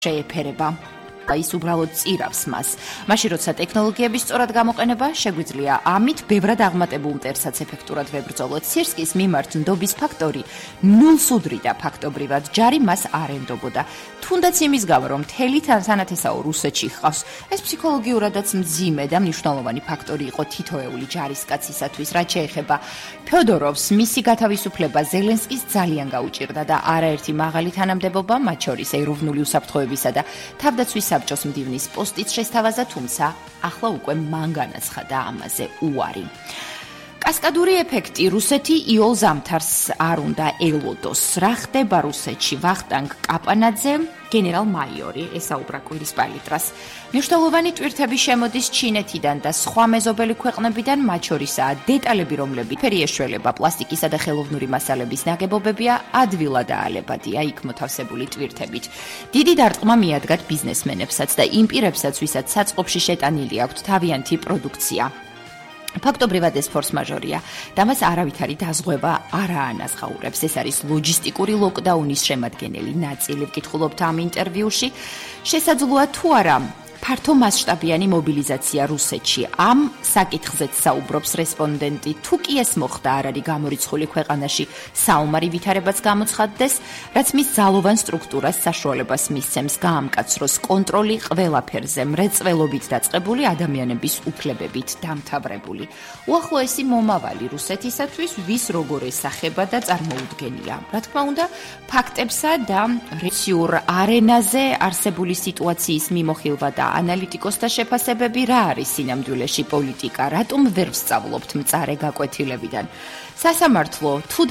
შეეფერება. ის უბრალოდ წირავს მას. მაშინ როცა ტექნოლოგიების სწორად გამოყენება შეგვიძლია ამით ბევრად აღმატებულ მტერსაც ეფექტურად ვებრძოლოთ. სირსკის მიმართ ნდობის ფაქტორი ნულს უდრიდა ფაქტობრივად, ჯარი მას არ ენდობოდა. თუნდაც იმის გამო, რომ მთელი თანსანათესაო რუსეთში ჰყავს, ეს ფსიქოლოგიურადაც მძიმე და მნიშვნელოვანი ფაქტორი იყო თითოეული ჯარისკაცისათვის, რაც შეეხება ფიოდოროვს, მისი გათავისუფლება ზელენსკის ძალიან გაუჭირდა და არაერთი მაღალი თანამდებობა, მათ შორის ეროვნული უსაფრთხოებისა და თავდაცვის საბჭოს მდივნის პოსტიც შესთავაზა, თუმცა ახლა უკვე მან განაცხადა ამაზე უარი. კასკადური ეფექტი რუსეთი იოლ ზამთარს არ უნდა ელოდოს. რა ხდება რუსეთში? ვახტანგ კაპანაძე, გენერალ-მაიორი, ესაუბრა კვირისპალი დრას. მნიშვნელოვანი ტვირთები შემოდის ჩინეთიდან და სხვა მეზობელი ქვეყნებიდან, მათ შორისაა დეტალები, რომლებიც ფერი ეშველება, პლასტიკისა და ხელოვნური მასალების ნაგებობებია ადვილადაალებადია იქ მოთავსებული ტვირთებით. დიდი დარტყმა მიადგათ ბიზნესმენებსაც და იმ პირებსაც, ვისაც საწყობში შეტანილი აქვთ თავიანთი პროდუქცია. ფაქტობრივად ეს ფორს-მაჟორია და მას არავითარი დაზღვევა არ აანაზღაურებს. ეს არის ლოჯისტიკური ლოკდაუნის შემადგენელი ნაწილი. ვკითხულობთ ამ ინტერვიუში. შესაძლოა თუ არა ფართო მასშტაბიანი მობილიზაცია რუსეთში. ამ საკითხზეც საუბრობს რესპონდენტი. თუ კი ეს მოხდა, არ არის გამორიცხული ქვეყანაში საომარი ვითარებაც გამოცხადდეს, რაც მის ძალოვან სტრუქტურას საშუალებას მისცემს გაამკაცროს კონტროლი ყველაფერზე, მრეწველობით დაწყებული ადამიანების უფლებებით დამთავრებული. უახლოესი მომავალი რუსეთისათვის ვის როგორ ესახება და წარმოუდგენია. რა თქმა უნდა, ფაქტებსა და რეციურ არენაზე არსებული სიტუაციის მიმოხილვა და ანალიტიკოსთა შეფასებები რა არის სინამდვილეში პოლიტიკა, რატომ ვერ ვსწავლობთ მწარე გაკვეთილებიდან. სასამართლო თუ